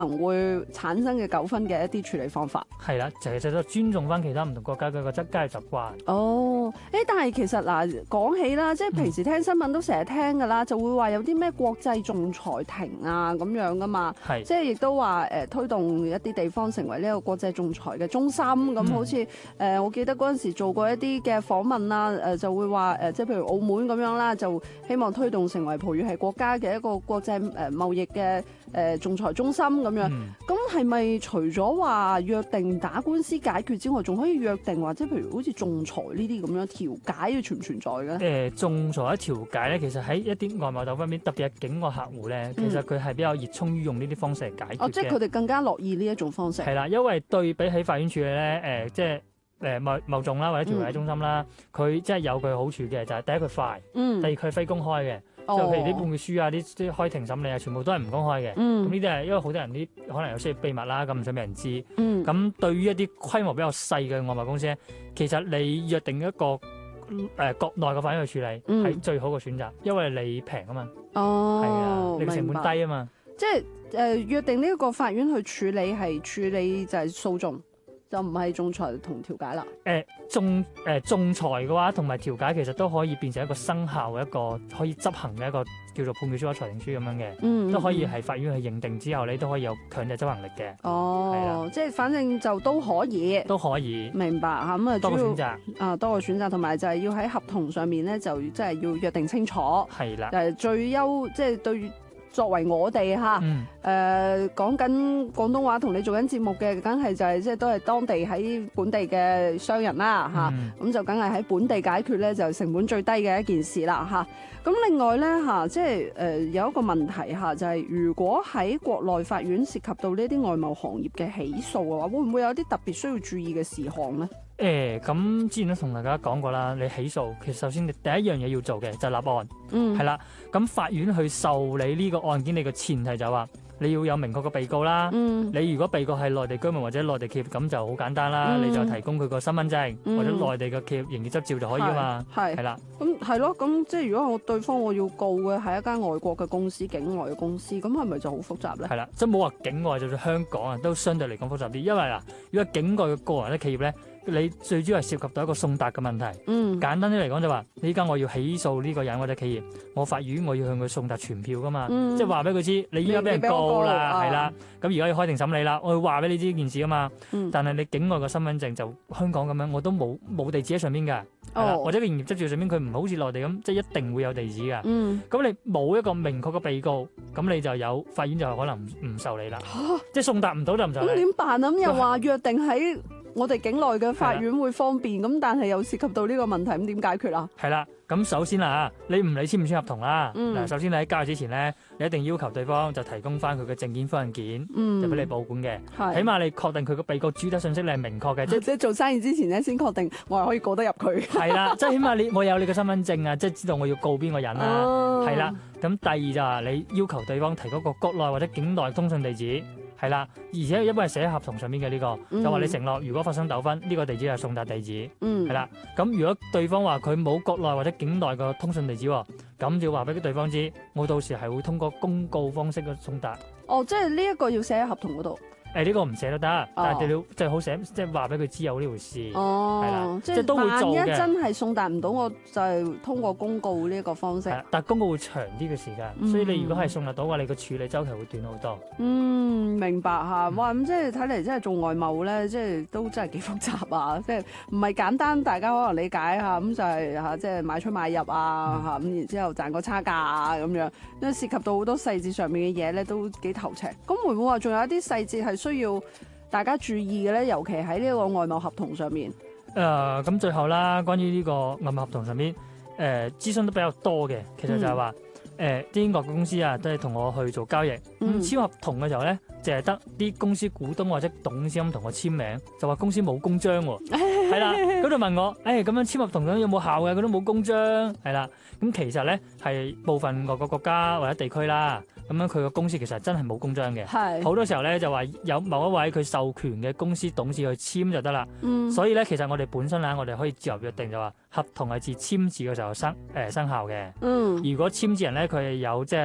能會產生嘅糾紛嘅一啲處理方法。 係啦，就係都尊重翻其他唔同國家嘅個質家嘅習慣。 哦，但係其實嗱，講起啦，即係平時聽新聞都成日聽㗎啦，就會話有啲咩國際仲裁庭啊咁樣㗎嘛， 係即係亦都話推動一啲地方成為呢個國際仲裁嘅中心。咁好似我記得嗰陣時做過一啲嘅訪問啦，就會話即係譬如澳門咁樣啦，就希望推動成為葡語系國家嘅一個國際貿易嘅仲裁中心咁樣。咁係咪除咗話約定打官司解決之外，仲可以約定或者譬如好似仲裁呢啲咁樣調解嘅存唔存在嘅咧？ 仲裁一調解咧，其實喺一啲外貿糾紛邊，特別係境外客戶咧，其實佢係比較熱衷於用呢啲方式嚟解決嘅。 即係佢哋更加樂意呢一種方式。 係啦，因為對比起法院處理咧，即係貿仲啦或者調解中心啦，佢即係有佢好處嘅，就係第一佢快，第二佢非公開嘅。就譬如啲判決書啊、啲開庭審理啊，全部都係唔公開嘅。咁呢啲係因為好多人啲可能有些秘密啦，咁唔想俾人知。咁對於一啲規模比較細嘅外貿公司咧，其實你約定一個國內嘅法院去處理係最好嘅選擇，因為你平啊嘛。係啊，你嘅成本低啊嘛。 即係約定呢一個法院去處理係處理就係訴訟，就唔係仲裁同調解啦。 仲裁嘅話同埋調解其實都可以變成一個生效嘅一個可以執行嘅一個叫做判決書或者裁定書咁樣嘅，都可以係法院去認定之後，你都可以有強制執行力嘅。 哦，即係反正就都可以。都可以。明白嚇，咁啊多個選擇。 多個選擇，同埋就係要喺合同上面咧，就即係要約定清楚。 係啦。 最優即係對。作為我哋講緊廣東話同你做緊節目嘅，梗係就係即係都係當地喺本地嘅商人啦咁就梗係喺本地解決咧，就成本最低嘅一件事啦咁另外咧即係有一個問題就係如果喺國內法院涉及到呢啲外貿行業嘅起訴嘅話，會唔會有啲特別需要注意嘅事項咧？ 咁之前都同大家講過啦，你起訴其實首先你第一樣嘢要做嘅就係立案，係啦。咁法院去受理呢個案件，你嘅前提就係話你要有明確嘅被告啦。你如果被告係內地居民或者內地企業，咁就好簡單啦，你就提供佢個身份證或者內地嘅企業營業執照就可以啊嘛。係啦。 咁係咯，咁即係如果對方我要告嘅係一間外國嘅公司、境外嘅公司，咁係咪就好複雜咧？係啦， 即係冇話境外，就算香港啊，都相對嚟講複雜啲，因為嗱，如果境外嘅個人嘅企業咧，你最主要係涉及到一個送達嘅問題。簡單啲嚟講就話，你依家我要起訴呢個人或者企業，我法院我要向佢送達傳票噶嘛，即係話俾佢知你依家俾人告啦，係啦，咁而家要開庭審理啦，我要話俾你知呢件事啊嘛。但係你境外嘅身份證就香港咁樣，我都冇地址喺上邊㗎，或者個營業執照上邊佢唔好似內地咁，即係一定會有地址㗎。咁你冇一個明確嘅被告，咁你就有法院就可能唔受理啦，即係送達唔到就唔受理。 咁點辦啊？咁又話約定喺我哋境內嘅法院會方便，咁但係又涉及到呢個問題，咁點解決啊？ 係啦，咁首先啦，你唔理簽唔簽合同啦，首先你喺交易之前咧，你一定要求對方就提供翻佢嘅證件、複印件，就俾你保管嘅。起碼你確定佢個被告主體信息你係明確嘅，即係做生意之前咧，先確定我係可以告得入佢。係啦，即係起碼我有你嘅身份證啊，即係知道我要告邊個人啦。係啦，咁第二就係你要求對方提供個國內或者境內通訊地址。係啦，而且一般係寫喺合同上面嘅呢個，就話你承諾如果發生糾紛，呢個地址係送達地址。係啦，咁如果對方話佢冇國內或者境內嘅通訊地址，咁就要話俾對方知，我到時係會通過公告方式嘅送達。 即係呢一個要寫喺合同嗰度。 呢個唔寫都得，但係你要最好寫，即係話俾佢知有呢回事。係啦， 即係都會做嘅。 萬一真係送達唔到，我就係通過公告呢一個方式。 但係公告會長啲嘅時間，所以你如果係送達到嘅話，你個處理周期會短好多。 明白嚇。哇，咁即係睇嚟，真係做外貿咧，即係都真係幾複雜啊！即係唔係簡單，大家可能理解嚇，咁就係即係買出買入啊咁然之後賺個差價啊咁樣，因為涉及到好多細節上面嘅嘢咧，都幾頭赤。咁會唔會話仲有一啲細節係需要大家注意嘅咧？尤其喺呢個外貿合同上面。 咁最後啦，關於呢個外貿合同上面，諮詢都比較多嘅。其實就係話，啲英國嘅公司啊，都係同我去做交易。簽合同嘅時候咧，淨係得啲公司股東或者董事咁同我簽名，就話公司冇公章喎。係啦，咁就問我，咁樣簽合同咁有冇效嘅？佢都冇公章。係啦，咁其實咧係部分外國國家或者地區啦。咁樣佢個公司其實真係冇公章嘅，好多時候咧就話有某一位佢授權嘅公司董事去簽就得啦。所以咧其實我哋本身我哋可以自由約定就話合同係自簽字嘅時候生效嘅。如果簽字人咧佢係有即係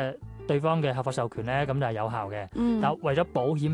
對方嘅合法授權咧，咁就係有效嘅。 嗯但為咗保險